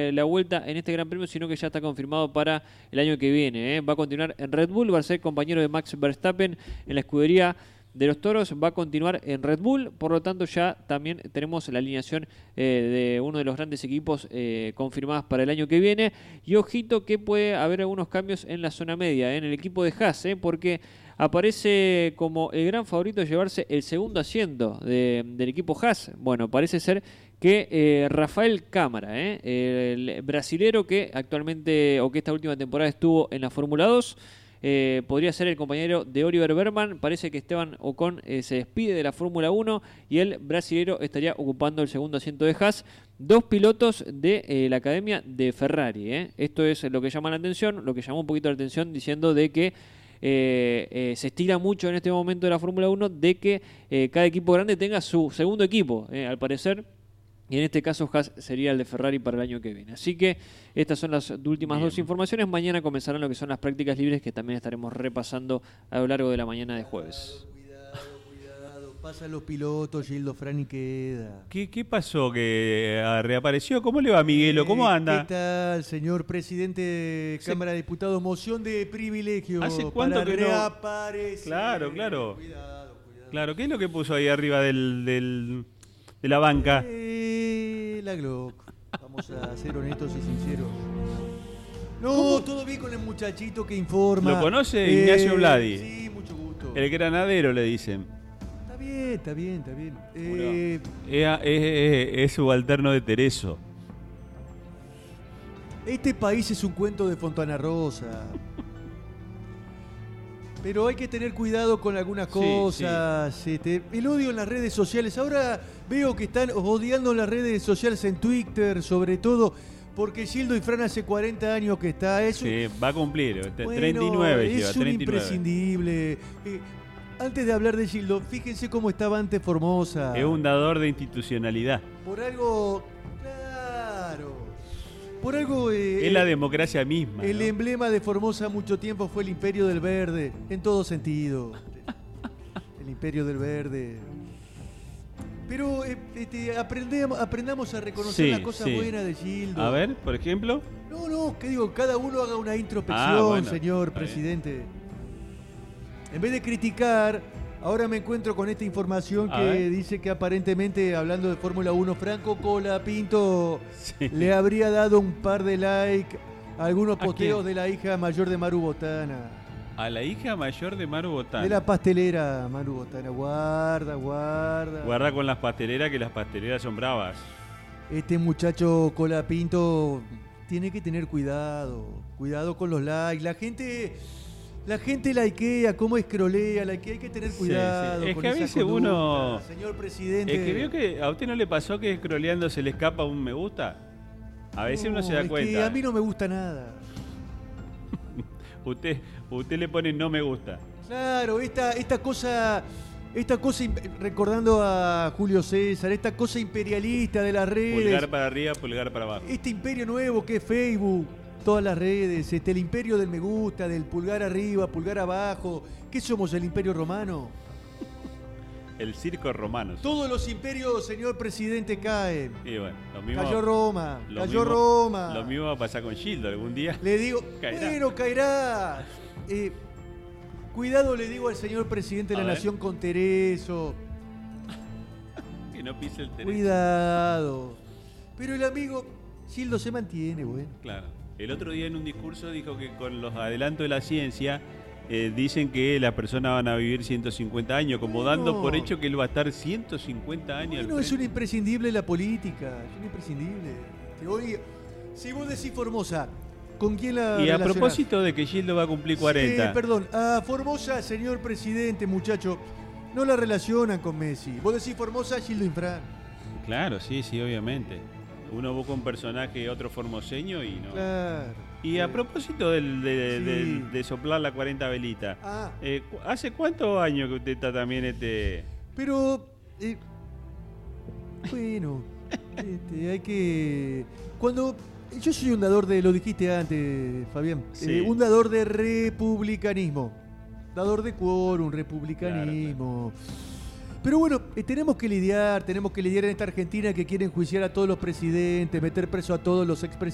la vuelta en este Gran Premio, sino que ya está confirmado para el año que viene. Va a continuar en Red Bull, va a ser compañero de Max Verstappen en la escudería de los Toros, va a continuar en Red Bull, por lo tanto ya también tenemos la alineación de uno de los grandes equipos confirmadas para el año que viene. Y ojito que puede haber algunos cambios en la zona media, en el equipo de Haas, porque aparece como el gran favorito de llevarse el segundo asiento del equipo Haas. Bueno, parece ser que Rafael Cámara, el brasilero que actualmente, o que esta última temporada estuvo en la Fórmula 2, podría ser el compañero de Oliver Bergman. Parece que Esteban Ocon se despide de la Fórmula 1 y el brasilero estaría ocupando el segundo asiento de Haas. Dos pilotos de la academia de Ferrari. Esto es lo que llama la atención, lo que llamó un poquito la atención, diciendo de que se estira mucho en este momento de la Fórmula 1 de que cada equipo grande tenga su segundo equipo, al parecer. Y en este caso Haas sería el de Ferrari para el año que viene. Así que estas son las últimas dos informaciones. Mañana comenzarán lo que son las prácticas libres, que también estaremos repasando a lo largo de la mañana de jueves. Cuidado. Pasan los pilotos, Gildo Frani queda. ¿Qué pasó? ¿Que reapareció? ¿Cómo le va a Miguelo? ¿Cómo anda? ¿Qué tal, señor presidente de Cámara de Diputados? Moción de privilegio. ¿Hace cuánto para que no? reaparecer. Claro. Cuidado. Claro, ¿qué es lo que puso ahí arriba de la banca? La Glock. Vamos a ser honestos y sinceros. No, todo bien con el muchachito que informa. ¿Lo conoce? Ignacio Vladi. Sí, mucho gusto. El granadero, le dicen. Está bien. Es subalterno de Tereso. Este país es un cuento de Fontana Rosa. Pero hay que tener cuidado con algunas cosas. Sí. El odio en las redes sociales. Ahora veo que están odiando en las redes sociales, en Twitter, sobre todo, porque Gildo y Fran hace 40 años que está. Va a cumplir. Bueno, 39 lleva, es un 39. Imprescindible. Antes de hablar de Gildo, fíjense cómo estaba antes Formosa. Es un dador de institucionalidad. Por algo... Claro. Por algo... es la democracia misma. El ¿no? emblema de Formosa mucho tiempo fue el Imperio del Verde, en todo sentido. El Imperio del Verde. Pero aprendamos a reconocer las cosas buenas de Gildo. A ver, por ejemplo. No, que digo, cada uno haga una introspección, bueno, señor presidente. En vez de criticar, ahora me encuentro con esta información que dice que aparentemente, hablando de Fórmula 1, Franco Colapinto le habría dado un par de likes a algunos posteos de la hija mayor de Maru Botana. A la hija mayor de Maru Botana. De la pastelera Maru Botana. Guarda. Guarda con las pasteleras, que las pasteleras son bravas. Este muchacho Colapinto tiene que tener cuidado. Cuidado con los likes. La gente likea, cómo escrolea, hay que tener cuidado. Sí. Es con que a esa veces conducta, uno... señor presidente. Es que vio que a usted no le pasó que scrolleando se le escapa un me gusta. A veces uno se da cuenta. Que a mí no me gusta nada. usted le pone no me gusta. Claro, esta cosa, recordando a Julio César, esta cosa imperialista de las redes. Pulgar para arriba, pulgar para abajo. Este imperio nuevo que es Facebook. Todas las redes, el imperio del me gusta, del pulgar arriba, pulgar abajo. ¿Qué somos, el imperio romano? El circo romano. Todos los imperios, señor presidente, caen. Y bueno, lo mismo, cayó Roma. Lo mismo va a pasar con Gildo algún día. Le digo, caerá. Caerá. Cuidado, le digo al señor presidente de la Nación con Tereso. Que no pise el Tereso. Cuidado. Pero el amigo Gildo se mantiene, bueno. Claro. El otro día en un discurso dijo que con los adelantos de la ciencia dicen que las personas van a vivir 150 años, como dando por hecho que él va a estar 150 años. No, es un imprescindible la política, es un imprescindible. Hoy, si vos decís Formosa, ¿con quién la Y a relacionás? propósito de que Gildo va a cumplir 40. Perdón, a Formosa, señor presidente, muchacho, no la relacionan con Messi. Vos decís Formosa, Gildo Infran. Claro, sí, obviamente. Uno busca un personaje, otro formoseño y no. Claro. Y a propósito de soplar la 40 velita, ¿hace cuántos años que usted está también Pero, bueno, hay que... Cuando... Yo soy un dador de... Lo dijiste antes, Fabián. Un dador de republicanismo. Dador de quórum, republicanismo. Claro. Pero bueno, tenemos que lidiar en esta Argentina que quiere enjuiciar a todos los presidentes, meter preso a todos los expresidentes.